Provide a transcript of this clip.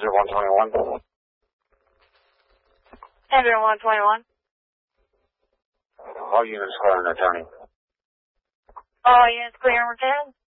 121. Andrew 121. All units clear an attorney. All units clear and return.